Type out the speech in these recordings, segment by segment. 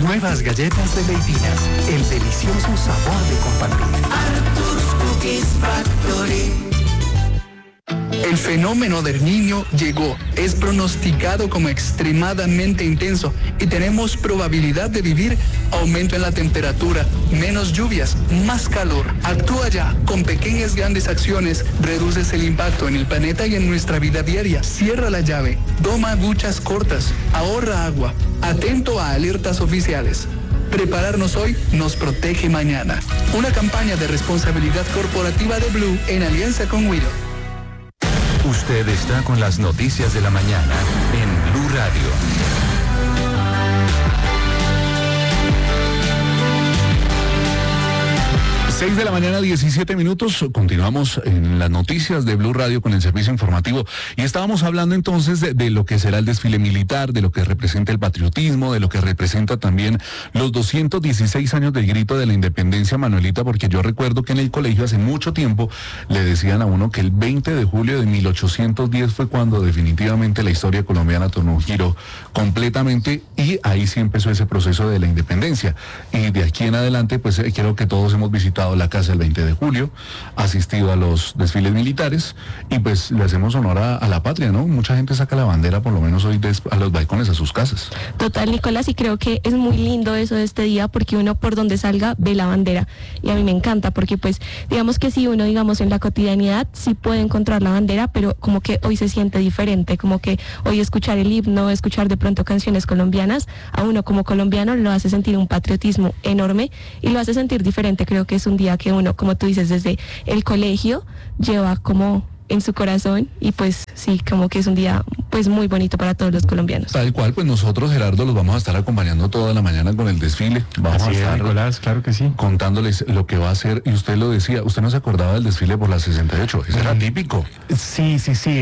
Nuevas galletas de Leitinas, el delicioso sabor de compartir. Arthur's Cookies Factory. El fenómeno del Niño llegó, es pronosticado como extremadamente intenso y tenemos probabilidad de vivir aumento en la temperatura, menos lluvias, más calor. Actúa ya, con pequeñas grandes acciones, reduces el impacto en el planeta y en nuestra vida diaria. Cierra la llave, toma duchas cortas, ahorra agua, atento a alertas oficiales. Prepararnos hoy nos protege mañana. Una campaña de responsabilidad corporativa de Blue en alianza con Wido. Usted está con las noticias de la mañana en Blue Radio. 6 de la mañana, 17 minutos. Continuamos en las noticias de Blue Radio con el servicio informativo. Y estábamos hablando entonces de lo que será el desfile militar, de lo que representa el patriotismo, de lo que representa también los 216 años del grito de la independencia, Manuelita, porque yo recuerdo que en el colegio hace mucho tiempo le decían a uno que el 20 de julio de 1810 fue cuando definitivamente la historia colombiana tomó un giro completamente y ahí sí empezó ese proceso de la independencia. Y de aquí en adelante, pues creo que todos hemos visitado la casa el 20 de julio, asistido a los desfiles militares y pues le hacemos honor a la patria, ¿no? Mucha gente saca la bandera, por lo menos hoy, a los balcones a sus casas. Total, Nicolás, y creo que es muy lindo eso de este día porque uno por donde salga ve la bandera y a mí me encanta porque pues digamos que si uno digamos en la cotidianidad sí puede encontrar la bandera, pero como que hoy se siente diferente, como que hoy escuchar el himno, escuchar de pronto canciones colombianas, a uno como colombiano lo hace sentir un patriotismo enorme y lo hace sentir diferente. Creo que es un día que uno, como tú dices, desde el colegio lleva como en su corazón y pues sí, como que es un día pues muy bonito para todos los colombianos. Tal cual, pues nosotros, Gerardo, los vamos a estar acompañando toda la mañana con el desfile. Vamos a estar, Nicolás, claro que sí, contándoles lo que va a ser, y usted lo decía, usted no se acordaba del desfile por la 68, ese era típico. Sí,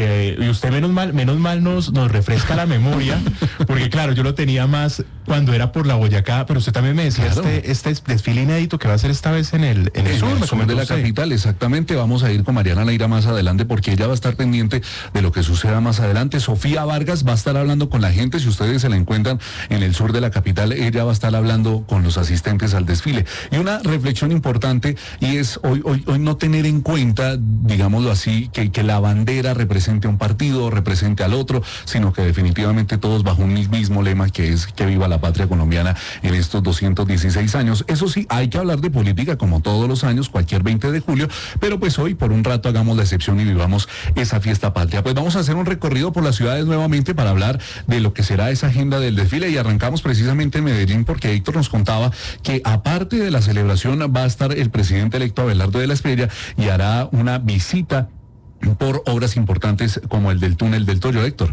y usted menos mal nos refresca la memoria, porque claro, yo lo tenía más cuando era por la Boyacá, pero usted también me decía, claro, este desfile inédito que va a ser esta vez en el sur de la capital, exactamente. Vamos a ir con Mariana Neira más adelante porque ella va a estar pendiente de lo que suceda más adelante. Sofía Vargas va a estar hablando con la gente, si ustedes se la encuentran en el sur de la capital, ella va a estar hablando con los asistentes al desfile. Y una reflexión importante, y es hoy no tener en cuenta, digámoslo así, que la bandera represente a un partido, represente al otro, sino que definitivamente todos bajo un mismo lema, que es que viva la patria colombiana en estos 216 años. Eso sí, hay que hablar de política como todos los años, cualquier 20 de julio, pero pues hoy por un rato hagamos la excepción y vivamos esa fiesta patria. Pues vamos a hacer un recorrido por las ciudades nuevamente para hablar de lo que será esa agenda del desfile y arrancamos precisamente en Medellín porque Héctor nos contaba que aparte de la celebración va a estar el presidente electo Abelardo de la Espriella y hará una visita por obras importantes como el del túnel del Toyo, Héctor.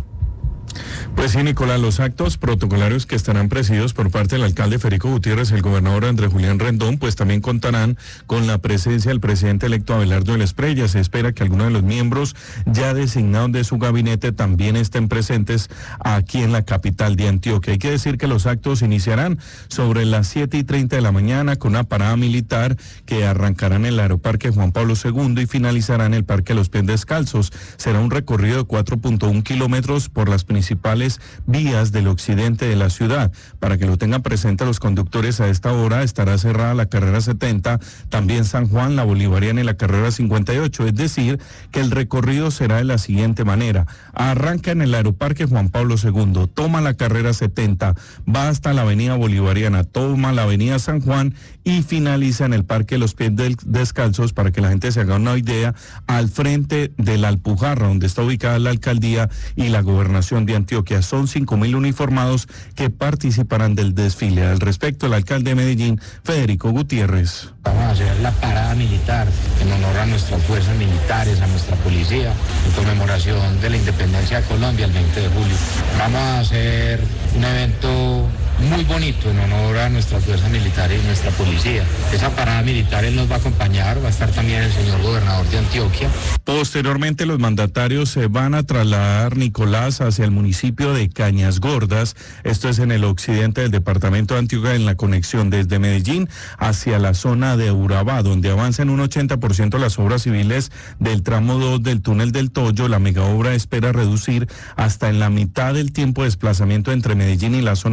Pues sí, Nicolás, los actos protocolarios que estarán presididos por parte del alcalde Federico Gutiérrez y el gobernador Andrés Julián Rendón, pues también contarán con la presencia del presidente electo Abelardo de la Espriella. Se espera que algunos de los miembros ya designados de su gabinete también estén presentes aquí en la capital de Antioquia. Hay que decir que los actos iniciarán sobre las 7:30 de la mañana con una parada militar que arrancará en el Aeroparque Juan Pablo II y finalizará en el Parque Los Pies Descalzos. Será un recorrido de 4.1 kilómetros por las principales vías del occidente de la ciudad. Para que lo tengan presente los conductores, a esta hora estará cerrada la carrera 70, también San Juan, la Bolivariana y la carrera 58, es decir, que el recorrido será de la siguiente manera: arranca en el Aeroparque Juan Pablo II, toma la carrera 70, va hasta la avenida Bolivariana, toma la avenida San Juan y finaliza en el Parque Los Pies Descalzos, para que la gente se haga una idea, al frente de la Alpujarra, donde está ubicada la alcaldía y la gobernación de Antioquia. Son 5.000 uniformados que participarán del desfile. Al respecto, el alcalde de Medellín, Federico Gutiérrez. Vamos a hacer la parada militar en honor a nuestras fuerzas militares, a nuestra policía, en conmemoración de la independencia de Colombia el 20 de julio. Vamos a hacer un evento muy bonito en honor a nuestras fuerzas militares y nuestra policía. Esa parada militar él nos va a acompañar, va a estar también el señor gobernador de Antioquia. Posteriormente, los mandatarios se van a trasladar, Nicolás, hacia el municipio de Cañas Gordas. Esto es en el occidente del departamento de Antioquia, en la conexión desde Medellín hacia la zona de Urabá, donde avanzan un 80% las obras civiles del tramo 2 del túnel del Toyo. La megaobra espera reducir hasta en la mitad del tiempo de desplazamiento entre Medellín y la zona de Urabá,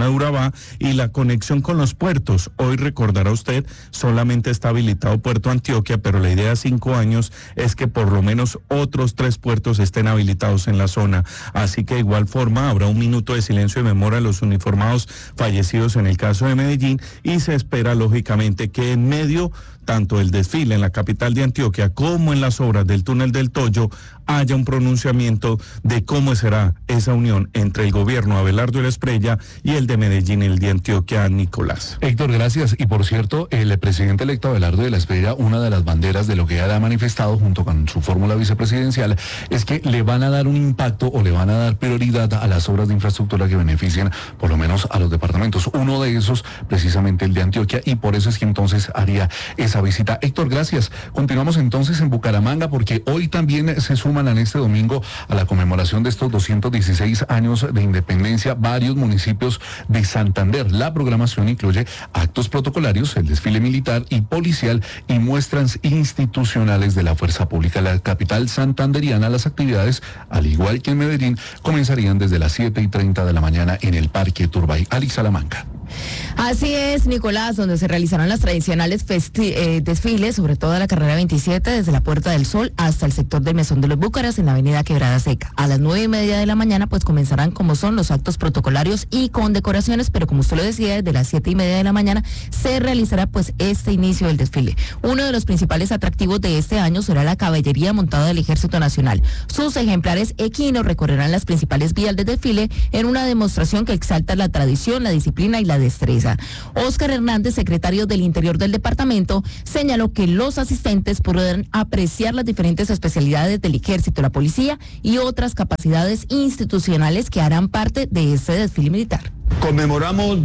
Bogotá y la conexión con los puertos. Hoy recordará usted, solamente está habilitado Puerto Antioquia, pero la idea a 5 años es que por lo menos otros 3 puertos estén habilitados en la zona. Así que de igual forma habrá un minuto de silencio y memoria a los uniformados fallecidos en el caso de Medellín, y se espera lógicamente que en medio tanto del desfile en la capital de Antioquia como en las obras del túnel del Toyo haya un pronunciamiento de cómo será esa unión entre el gobierno Abelardo de la Espriella y el de Medellín, el de Antioquia, Nicolás. Héctor, gracias. Y por cierto, el presidente electo Abelardo de la Espriella, una de las banderas de lo que ha manifestado junto con su fórmula vicepresidencial es que le van a dar un impacto o le van a dar prioridad a las obras de infraestructura que beneficien por lo menos a los departamentos. Uno de esos, precisamente el de Antioquia, y por eso es que entonces haría esa visita. Héctor, gracias. Continuamos entonces en Bucaramanga, porque hoy también se suman en este domingo a la conmemoración de estos 216 años de independencia varios municipios de Santander. La programación incluye actos protocolarios, el desfile militar y policial y muestras institucionales de la fuerza pública. La capital santanderiana, las actividades, al igual que en Medellín, comenzarían desde las 7:30 de la mañana en el Parque Turbay. Alex Salamanca. Así es, Nicolás, donde se realizaron las tradicionales desfiles, sobre todo la carrera 27, desde la Puerta del Sol hasta el sector del Mesón de los Búcaras en la avenida Quebrada Seca. A las 9:30 de la mañana, pues comenzarán como son los actos protocolarios y condecoraciones, pero como usted lo decía, desde las 7:30 de la mañana se realizará pues este inicio del desfile. Uno de los principales atractivos de este año será la caballería montada del Ejército Nacional. Sus ejemplares equinos recorrerán las principales vías del desfile en una demostración que exalta la tradición, la disciplina y la destreza. Óscar Hernández, secretario del Interior del departamento, señaló que los asistentes podrán apreciar las diferentes especialidades del Ejército, la Policía y otras capacidades institucionales que harán parte de este desfile militar. Conmemoramos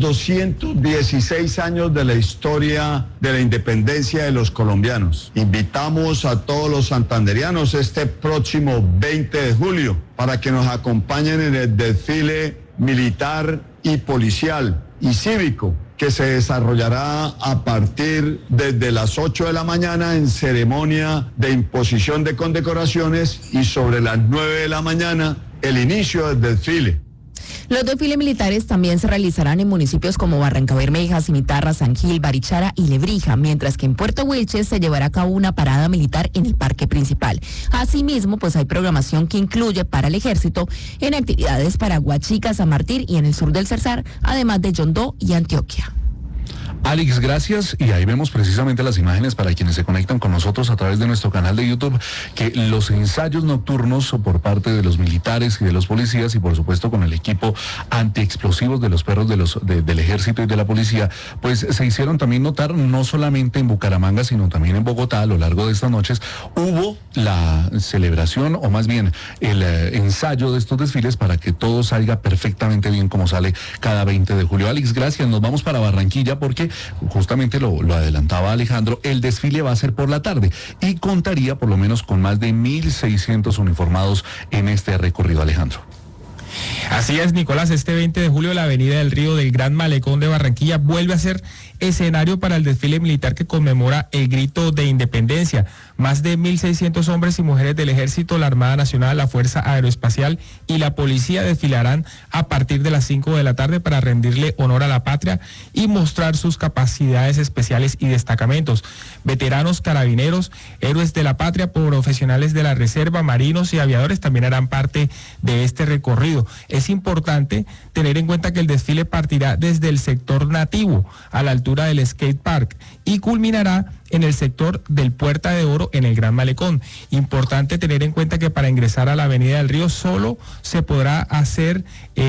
216 años de la historia de la independencia de los colombianos. Invitamos a todos los santanderianos este próximo 20 de julio para que nos acompañen en el desfile militar y policial y cívico que se desarrollará a partir desde las 8 de la mañana en ceremonia de imposición de condecoraciones y sobre las 9 de la mañana el inicio del desfile. Los desfiles militares también se realizarán en municipios como Barrancabermeja, Cimitarra, San Gil, Barichara y Lebrija, mientras que en Puerto Wilches se llevará a cabo una parada militar en el parque principal. Asimismo, pues hay programación que incluye para el ejército en actividades para Guachica, San Martín y en el sur del Cersar, además de Yondó y Antioquia. Alex, gracias. Y ahí vemos precisamente las imágenes para quienes se conectan con nosotros a través de nuestro canal de YouTube, que los ensayos nocturnos por parte de los militares y de los policías y por supuesto con el equipo antiexplosivos de los perros del ejército y de la policía, pues se hicieron también notar no solamente en Bucaramanga, sino también en Bogotá. A lo largo de estas noches hubo la celebración, o más bien el ensayo de estos desfiles para que todo salga perfectamente bien como sale cada 20 de julio. Alex, gracias. Nos vamos para Barranquilla porque justamente lo adelantaba Alejandro, el desfile va a ser por la tarde y contaría por lo menos con más de 1.600 uniformados en este recorrido, Alejandro. Así es, Nicolás, este 20 de julio la avenida del Río del Gran Malecón de Barranquilla vuelve a ser escenario para el desfile militar que conmemora el grito de independencia. Más de 1.600 hombres y mujeres del Ejército, la Armada Nacional, la Fuerza Aeroespacial y la Policía desfilarán a partir de las 5 de la tarde para rendirle honor a la patria y mostrar sus capacidades especiales y destacamentos. Veteranos, carabineros, héroes de la patria, profesionales de la reserva, marinos y aviadores también harán parte de este recorrido. Es importante tener en cuenta que el desfile partirá desde el sector nativo a la altura del skate park y culminará en el sector del Puerta de Oro en el Gran Malecón. Importante tener en cuenta que para ingresar a la Avenida del Río solo se podrá hacer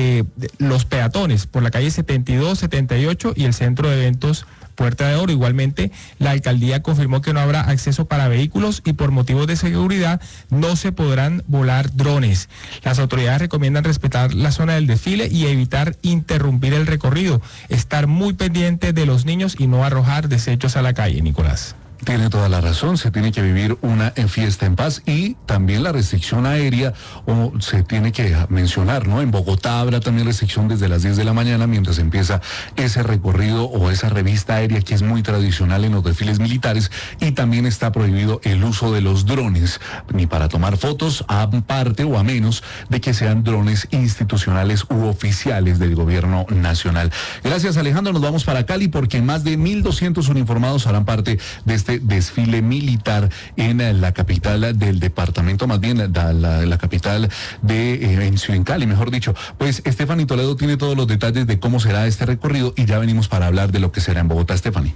los peatones por la calle 72, 78 y el centro de eventos Puerta de Oro. Igualmente, la alcaldía confirmó que no habrá acceso para vehículos y por motivos de seguridad no se podrán volar drones. Las autoridades recomiendan respetar la zona del desfile y evitar interrumpir el recorrido, estar muy pendiente de los niños y no arrojar desechos a la calle, Nicolás. Tiene toda la razón, se tiene que vivir una fiesta en paz y también la restricción aérea, o se tiene que mencionar, ¿no? En Bogotá habrá también restricción desde las 10 de la mañana mientras empieza ese recorrido o esa revista aérea que es muy tradicional en los desfiles militares, y también está prohibido el uso de los drones, ni para tomar fotos, aparte o a menos de que sean drones institucionales u oficiales del gobierno nacional. Gracias, Alejandro, nos vamos para Cali porque más de 1.200 uniformados harán parte de este desfile militar en la capital del departamento, más bien la capital en Cali, mejor dicho. Pues Stephanie Toledo tiene todos los detalles de cómo será este recorrido y ya venimos para hablar de lo que será en Bogotá. Stephanie.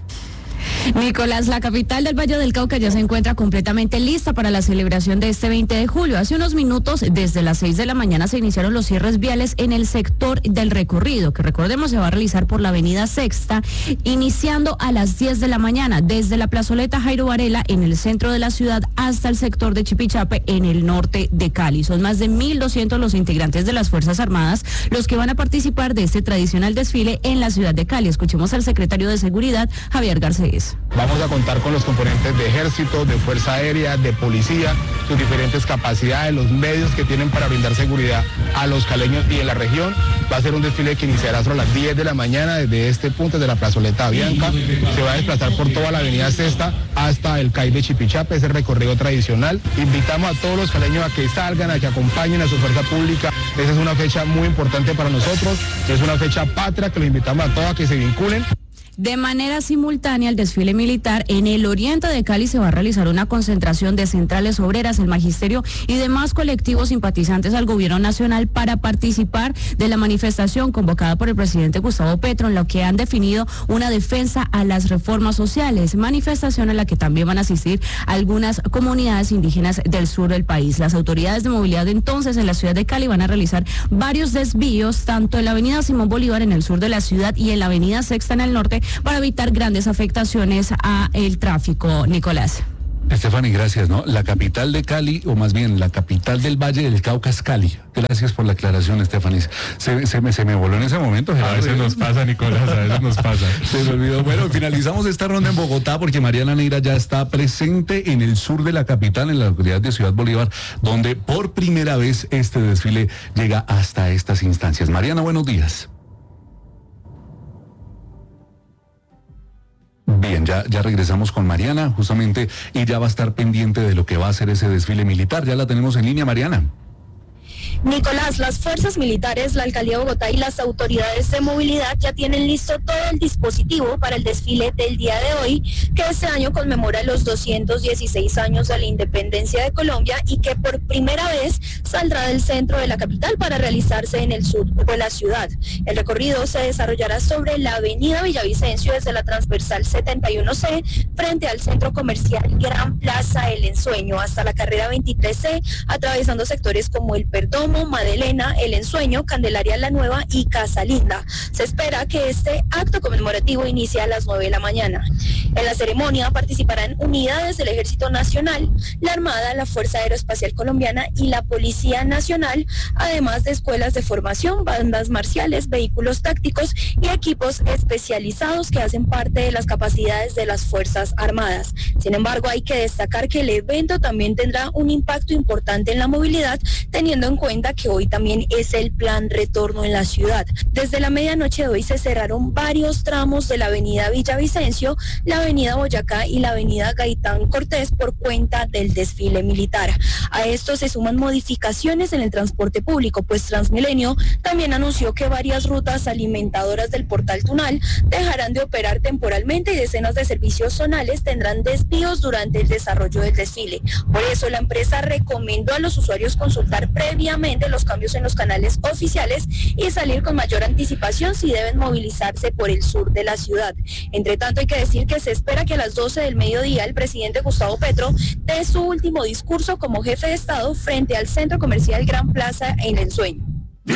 Nicolás, la capital del Valle del Cauca ya se encuentra completamente lista para la celebración de este 20 de julio. Hace unos minutos, desde las 6 de la mañana, se iniciaron los cierres viales en el sector del recorrido, que recordemos se va a realizar por la avenida Sexta, iniciando a las 10 de la mañana, desde la plazoleta Jairo Varela en el centro de la ciudad hasta el sector de Chipichape en el norte de Cali. Son más de 1.200 los integrantes de las Fuerzas Armadas los que van a participar de este tradicional desfile en la ciudad de Cali. Escuchemos al secretario de Seguridad, Javier Garcés. Vamos a contar con los componentes de ejército, de fuerza aérea, de policía, sus diferentes capacidades, los medios que tienen para brindar seguridad a los caleños y en la región. Va a ser un desfile que iniciará sobre las 10 de la mañana desde este punto, de la plazoleta Bianca. Se va a desplazar por toda la avenida Sexta hasta el CAI de Chipichape, ese recorrido tradicional. Invitamos a todos los caleños a que salgan, a que acompañen a su fuerza pública. Esa es una fecha muy importante para nosotros, es una fecha patria que los invitamos a todos a que se vinculen. De manera simultánea al desfile militar, en el oriente de Cali se va a realizar una concentración de centrales obreras, el magisterio y demás colectivos simpatizantes al gobierno nacional para participar de la manifestación convocada por el presidente Gustavo Petro, en lo que han definido una defensa a las reformas sociales, manifestación a la que también van a asistir algunas comunidades indígenas del sur del país. Las autoridades de movilidad entonces en la ciudad de Cali van a realizar varios desvíos, tanto en la avenida Simón Bolívar en el sur de la ciudad y en la avenida Sexta en el norte, para evitar grandes afectaciones a el tráfico, Nicolás. Stephanie, gracias, ¿no? La capital de Cali, o más bien la capital del Valle del Cauca es Cali. Gracias por la aclaración, Stephanie. Se me voló en ese momento, Gerardo. A veces nos pasa, Nicolás, a veces nos pasa. Se me olvidó. Bueno, finalizamos esta ronda en Bogotá porque Mariana Neira ya está presente en el sur de la capital, en la localidad de Ciudad Bolívar, donde por primera vez este desfile llega hasta estas instancias. Mariana, buenos días. Bien, ya regresamos con Mariana, justamente ella va a estar pendiente de lo que va a ser ese desfile militar. Ya la tenemos en línea, Mariana. Nicolás, las fuerzas militares, la alcaldía de Bogotá y las autoridades de movilidad ya tienen listo todo el dispositivo para el desfile del día de hoy, que este año conmemora los 216 años de la independencia de Colombia y que por primera vez saldrá del centro de la capital para realizarse en el sur de la ciudad. El recorrido se desarrollará sobre la avenida Villavicencio desde la transversal 71C frente al centro comercial Gran Plaza El Ensueño hasta la carrera 23C, atravesando sectores como El Perdomo, Madelena, El Ensueño, Candelaria La Nueva y Casa Linda. Se espera que este acto conmemorativo inicie a las 9 de la mañana. En la ceremonia participarán unidades del Ejército Nacional, la Armada, la Fuerza Aeroespacial Colombiana y la Policía Nacional, además de escuelas de formación, bandas marciales, vehículos tácticos y equipos especializados que hacen parte de las capacidades de las Fuerzas Armadas. Sin embargo, hay que destacar que el evento también tendrá un impacto importante en la movilidad, teniendo en cuenta que hoy también es el plan retorno en la ciudad. Desde la medianoche de hoy se cerraron varios tramos de la avenida Villavicencio, la avenida Boyacá y la avenida Gaitán Cortés por cuenta del desfile militar. A esto se suman modificaciones en el transporte público, pues Transmilenio también anunció que varias rutas alimentadoras del Portal Tunal dejarán de operar temporalmente y decenas de servicios zonales tendrán desvíos durante el desarrollo del desfile. Por eso la empresa recomendó a los usuarios consultar previamente los cambios en los canales oficiales y salir con mayor anticipación si deben movilizarse por el sur de la ciudad. Entre tanto, hay que decir que se espera que a las 12 del mediodía el presidente Gustavo Petro dé su último discurso como jefe de Estado frente al centro comercial Gran Plaza en El Ensueño. Blue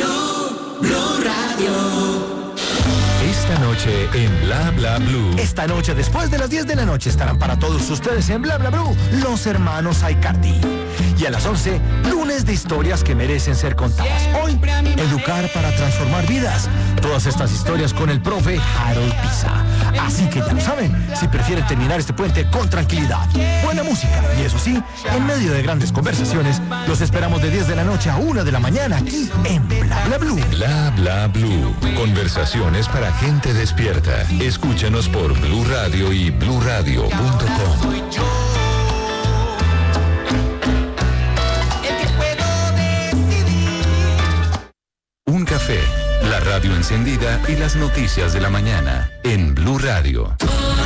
Radio. Esta noche en Bla Bla Blue. Esta noche, después de las 10 de la noche, estarán para todos ustedes en Bla Bla Blue los hermanos Aicardi. Y a las 11, lunes de historias que merecen ser contadas. Hoy, educar para transformar vidas. Todas estas historias con el profe Harold Pisa. Así que ya lo saben, si prefieren terminar este puente con tranquilidad, buena música y eso sí, en medio de grandes conversaciones, los esperamos de 10 de la noche a 1 de la mañana aquí en Bla Bla Blue. Bla Bla Blue. Conversaciones para gente despierta. Escúchanos por Blue Radio y bluradio.com. Un café, la radio encendida y las noticias de la mañana en Blue Radio.